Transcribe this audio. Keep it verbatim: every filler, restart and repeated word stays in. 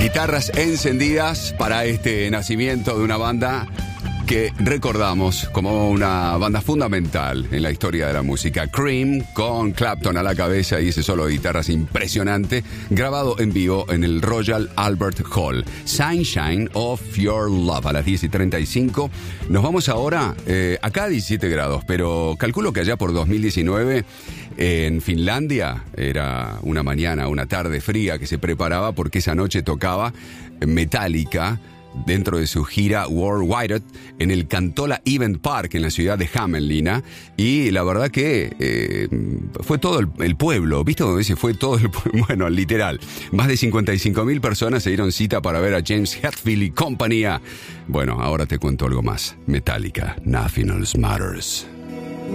Guitarras encendidas para este nacimiento de una banda que recordamos como una banda fundamental en la historia de la música. Cream, con Clapton a la cabeza y ese solo de guitarras impresionante, grabado en vivo en el Royal Albert Hall. Sunshine of Your Love, a las diez y treinta y cinco. Nos vamos ahora, eh, acá a diecisiete grados, pero calculo que allá por dos mil diecinueve, en Finlandia, era una mañana, una tarde fría que se preparaba porque esa noche tocaba Metallica dentro de su gira Worldwide en el Kantola Event Park en la ciudad de Hämeenlinna, y la verdad que eh, fue todo el, el pueblo, ¿viste donde dice fue todo el pueblo? Bueno, literal, más de cincuenta y cinco mil personas se dieron cita para ver a James Hetfield y compañía. Bueno, ahora te cuento algo más. Metallica, Nothing Else Matters.